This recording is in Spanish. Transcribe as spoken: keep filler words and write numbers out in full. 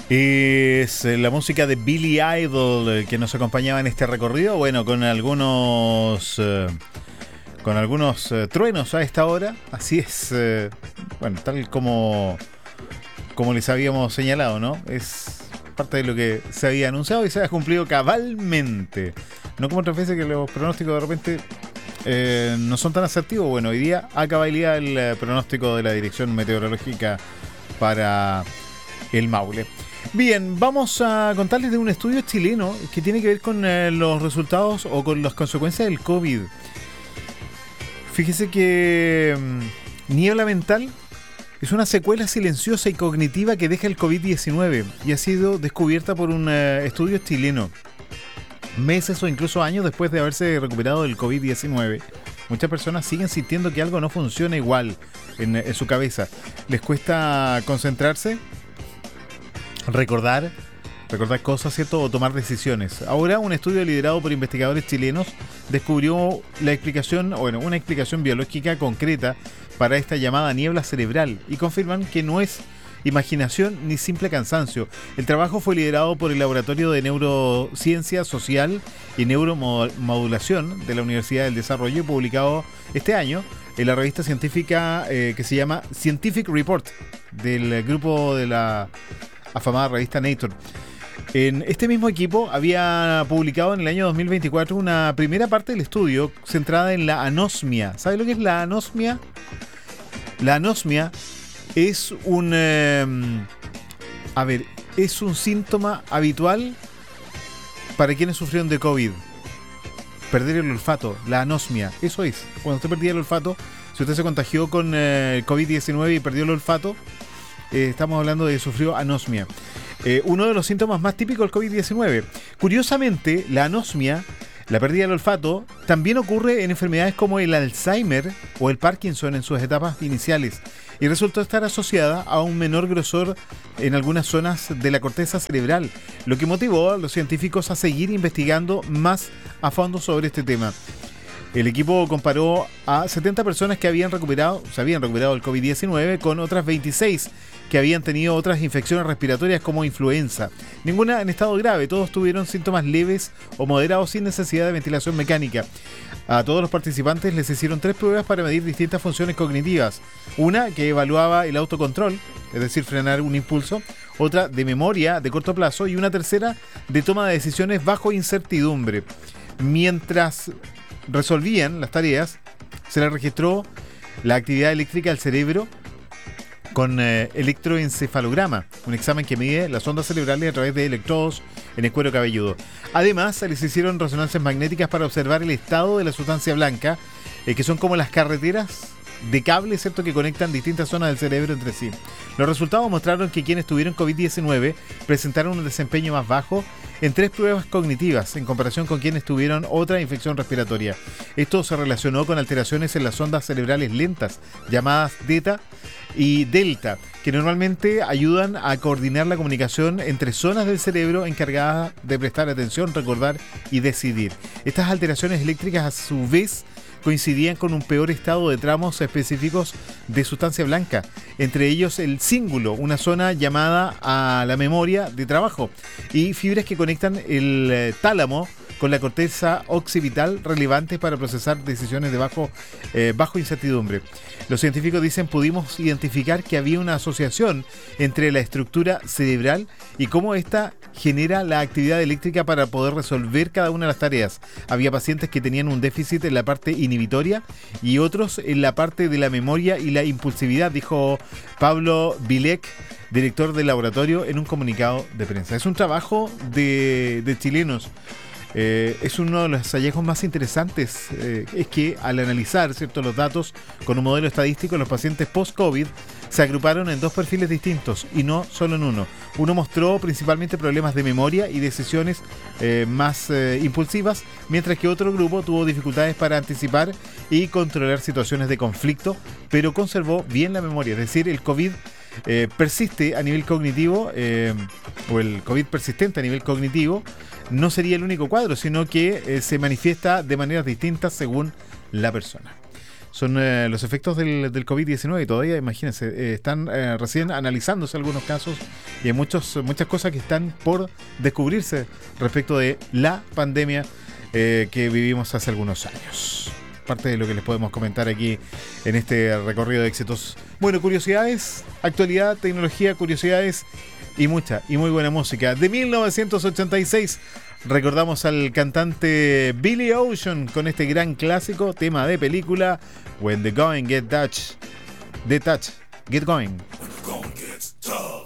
Es la música de Billy Idol que nos acompañaba en este recorrido, bueno, con algunos eh, con algunos eh, truenos a esta hora, así es, eh, bueno, tal como como les habíamos señalado, ¿no? Es parte de lo que se había anunciado y se ha cumplido cabalmente, no como otras veces que los pronósticos de repente eh, no son tan asertivos. Bueno, hoy día a cabalidad el eh, pronóstico de la Dirección Meteorológica para el Maule. Bien, vamos a contarles de un estudio chileno que tiene que ver con eh, los resultados o con las consecuencias del COVID. Fíjese que mmm, niebla mental es una secuela silenciosa y cognitiva que deja el COVID diecinueve y ha sido descubierta por un eh, estudio chileno. Meses o incluso años después de haberse recuperado del COVID diecinueve, muchas personas siguen sintiendo que algo no funciona igual en, en su cabeza. Les cuesta concentrarse, recordar, recordar cosas, ¿cierto? O tomar decisiones. Ahora, un estudio liderado por investigadores chilenos descubrió la explicación, bueno, una explicación biológica concreta para esta llamada niebla cerebral y confirman que no es imaginación ni simple cansancio. El trabajo fue liderado por el Laboratorio de Neurociencia Social y Neuromodulación de la Universidad del Desarrollo y publicado este año en la revista científica eh, que se llama Scientific Report del grupo de la afamada revista Nature. En este mismo equipo había publicado en el año dos mil veinticuatro una primera parte del estudio centrada en la anosmia. ¿Sabe lo que es la anosmia? La anosmia es un eh, a ver, es un síntoma habitual para quienes sufrieron de COVID. Perder el olfato, la anosmia, eso es. Cuando usted perdía el olfato, si usted se contagió con eh, COVID diecinueve y perdió el olfato, Eh, estamos hablando de que sufrió anosmia. Eh, uno de los síntomas más típicos del COVID diecinueve. Curiosamente, la anosmia, la pérdida del olfato, también ocurre en enfermedades como el Alzheimer o el Parkinson en sus etapas iniciales y resultó estar asociada a un menor grosor en algunas zonas de la corteza cerebral, lo que motivó a los científicos a seguir investigando más a fondo sobre este tema. El equipo comparó a setenta personas que habían recuperado, se habían recuperado el COVID diecinueve con otras veintiséis que habían tenido otras infecciones respiratorias como influenza. Ninguna en estado grave, todos tuvieron síntomas leves o moderados sin necesidad de ventilación mecánica. A todos los participantes les hicieron tres pruebas para medir distintas funciones cognitivas. Una que evaluaba el autocontrol, es decir, frenar un impulso. Otra de memoria de corto plazo y una tercera de toma de decisiones bajo incertidumbre. Mientras resolvían las tareas, se les registró la actividad eléctrica del cerebro con eh, electroencefalograma, un examen que mide las ondas cerebrales a través de electrodos en el cuero cabelludo. Además, se les hicieron resonancias magnéticas para observar el estado de la sustancia blanca, eh, que son como las carreteras de cable, ¿cierto?, que conectan distintas zonas del cerebro entre sí. Los resultados mostraron que quienes tuvieron COVID diecinueve presentaron un desempeño más bajo en tres pruebas cognitivas en comparación con quienes tuvieron otra infección respiratoria. Esto se relacionó con alteraciones en las ondas cerebrales lentas, llamadas delta y delta, que normalmente ayudan a coordinar la comunicación entre zonas del cerebro encargadas de prestar atención, recordar y decidir. Estas alteraciones eléctricas, a su vez, coincidían con un peor estado de tramos específicos de sustancia blanca, entre ellos el cíngulo, una zona llamada a la memoria de trabajo, y fibras que conectan el eh, tálamo con la corteza occipital relevantes para procesar decisiones de bajo, eh, bajo incertidumbre. Los científicos dicen pudimos identificar que había una asociación entre la estructura cerebral y cómo ésta genera la actividad eléctrica para poder resolver cada una de las tareas. Había pacientes que tenían un déficit en la parte inhibitoria y otros en la parte de la memoria y la impulsividad, dijo Pablo Vilek, director del laboratorio, en un comunicado de prensa. Es un trabajo de, de chilenos. Eh, es uno de los hallazgos más interesantes, eh, es que al analizar, ¿cierto?, los datos con un modelo estadístico, los pacientes post-COVID se agruparon en dos perfiles distintos y no solo en uno. Uno mostró principalmente problemas de memoria y decisiones eh, más eh, impulsivas, mientras que otro grupo tuvo dificultades para anticipar y controlar situaciones de conflicto, pero conservó bien la memoria. Es decir, el COVID eh, persiste a nivel cognitivo, eh, o el COVID persistente a nivel cognitivo, no sería el único cuadro, sino que eh, se manifiesta de maneras distintas según la persona. son eh, los efectos del, del covid diecinueve y todavía, imagínense, eh, están eh, recién analizándose algunos casos y hay muchos, muchas cosas que están por descubrirse respecto de la pandemia eh, que vivimos hace algunos años. Parte de lo que les podemos comentar aquí en este recorrido de éxitos. Bueno, curiosidades, actualidad, tecnología, curiosidades y mucha y muy buena música. De mil novecientos ochenta y seis recordamos al cantante Billy Ocean con este gran clásico, tema de película When the Going Get Dutch. The Touch, Get Going. When the going gets tough.